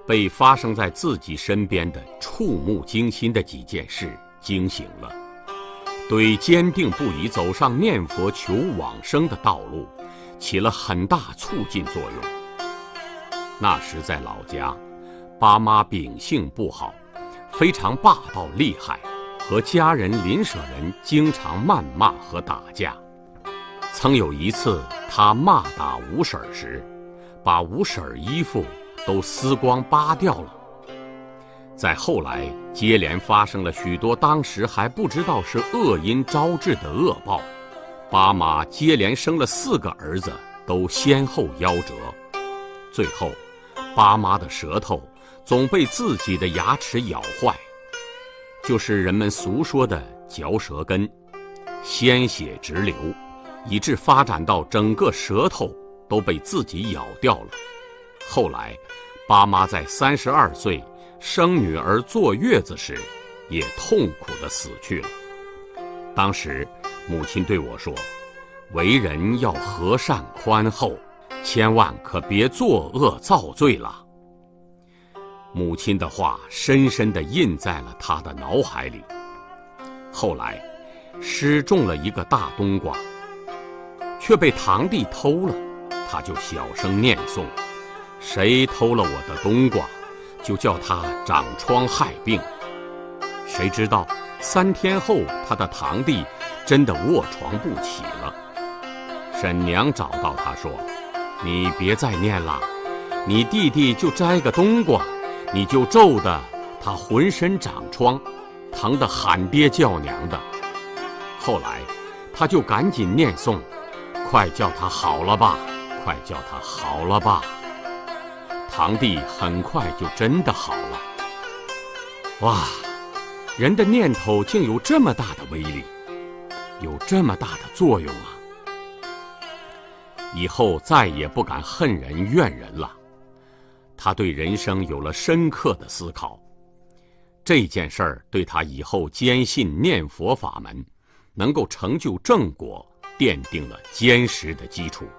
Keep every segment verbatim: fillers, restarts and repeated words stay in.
被发生在自己身边的触目惊心的几件事惊醒了，对坚定不移走上念佛求往生的道路起了很大促进作用。那时在老家，爸妈秉性不好，非常霸道厉害，和家人邻舍人经常谩骂和打架。曾有一次他骂打吴婶时，把吴婶衣服都撕光扒掉了。再后来接连发生了许多当时还不知道是恶因招致的恶报，爸妈接连生了四个儿子都先后夭折，最后爸妈的舌头总被自己的牙齿咬坏，就是人们俗说的嚼舌根，鲜血直流，以致发展到整个舌头都被自己咬掉了。后来爸妈在三十二岁生女儿坐月子时也痛苦地死去了。当时母亲对我说，为人要和善宽厚，千万可别作恶造罪了。母亲的话深深地印在了他的脑海里。后来失种了一个大冬瓜，却被堂弟偷了，他就小声念诵，谁偷了我的冬瓜，就叫他长疮害病。谁知道三天后他的堂弟真的卧床不起了。婶娘找到他说，你别再念了，你弟弟就摘个冬瓜，你就咒得他浑身长疮，疼得喊爹叫娘的。后来他就赶紧念诵，快叫他好了吧，快叫他好了吧。堂弟很快就真的好了。哇，人的念头竟有这么大的威力，有这么大的作用啊！以后再也不敢恨人怨人了。他对人生有了深刻的思考，这件事儿对他以后坚信念佛法门能够成就正果奠定了坚实的基础。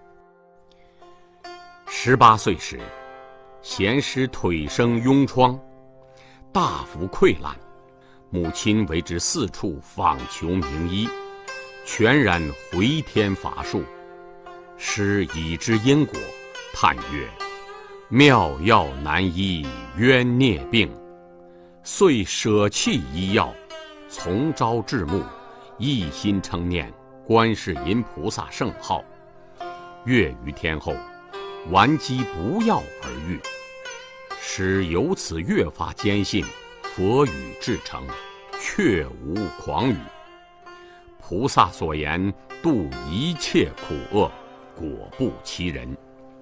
十八岁时，贤师腿生痈疮，大幅溃烂，母亲为之四处访求名医，全然回天乏术。师已知因果，叹曰：妙药难医冤孽病，遂舍弃医药，从朝至暮，一心称念观世音菩萨圣号。月余天后，顽疾不药而愈。使由此越发坚信佛语至诚，确无诳语。菩萨所言度一切苦厄，果不其人。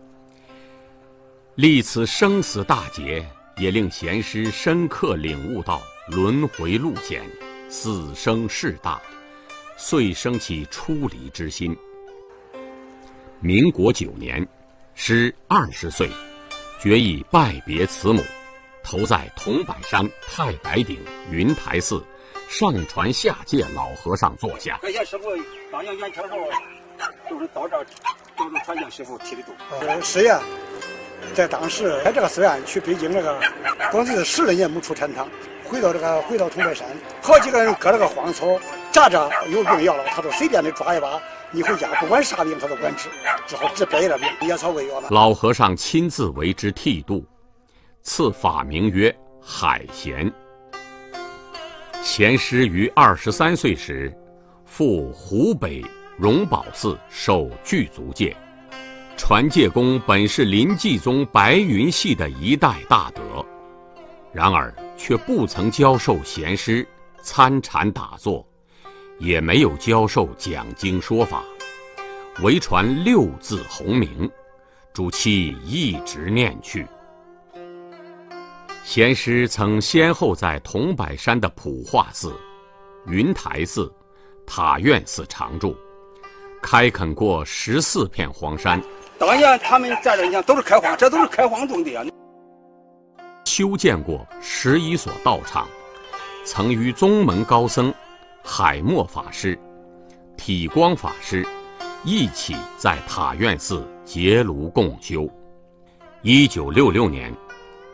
历此生死大劫，也令贤师深刻领悟到轮回路险，死生事大，遂生起出离之心。民国九年，师二十岁，决意拜别慈母，投在桐柏山太白顶云台寺上传下界老和尚座下。 快见师傅当阳元天后，都是到这儿，都是传见师傅提的度。 呃，是呀，在当时在这个寺院去北京这个，光是十来年没出禅堂，回到这个回到桐柏山，好几个人割了个荒草，扎着有病要了，他都随便的抓一把。你回家不管啥病他都管治，只好治别的病，野草为药了。 老和尚亲自为之剃度，赐法名曰海贤。贤师于二十三岁时，赴湖北荣宝寺受具足戒。传戒公本是临济宗白云系的一代大德，然而却不曾教授贤师参禅打坐，也没有教授讲经说法，唯传六字洪名，主其一直念去。贤师曾先后在桐柏山的普化寺、云台寺、塔院寺常住，开垦过十四片荒山。 当年他们在这你看都是开荒，这都是开荒种地啊。 修建过十一所道场，曾与宗门高僧海默法师、体光法师一起在塔院寺结庐共修。一九六六年，